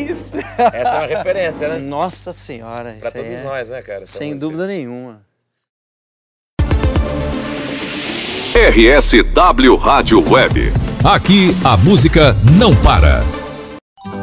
isso. Essa é uma referência, né? Nossa senhora. Pra todos nós, né, cara? Sem dúvida nenhuma. RSW Rádio Web. Aqui a música não para.